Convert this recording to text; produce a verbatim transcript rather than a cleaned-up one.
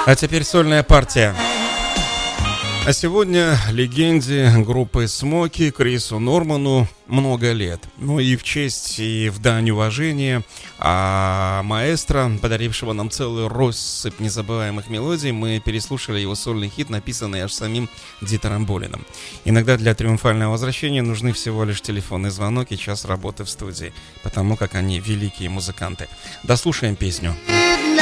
А теперь сольная партия. А сегодня легенде группы Смоки Крису Норману много лет. Ну и в честь и в дань уважения а маэстро, подарившего нам целую россыпь незабываемых мелодий, мы переслушали его сольный хит, написанный аж самим Дитером Болином. Иногда для триумфального возвращения нужны всего лишь телефонный звонок и час работы в студии, потому как они великие музыканты. Дослушаем песню.